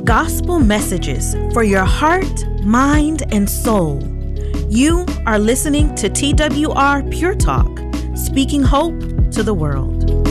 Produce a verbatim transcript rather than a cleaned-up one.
gospel messages for your heart, mind, and soul. You are listening to T W R Pure Talk, speaking hope to the world.